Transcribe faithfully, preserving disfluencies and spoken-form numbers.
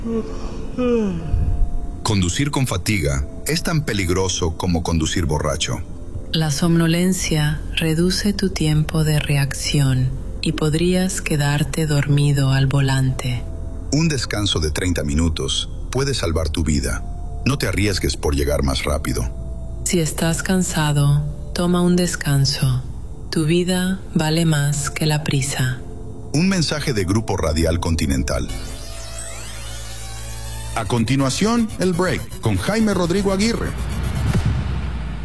Conducir con fatiga es tan peligroso como conducir borracho. La somnolencia reduce tu tiempo de reacción y podrías quedarte dormido al volante. Un descanso de treinta minutos puede salvar tu vida. No te arriesgues por llegar más rápido. Si estás cansado, toma un descanso. Tu vida vale más que la prisa. Un mensaje de Grupo Radial Continental. A continuación, el break con Jaime Rodrigo Aguirre.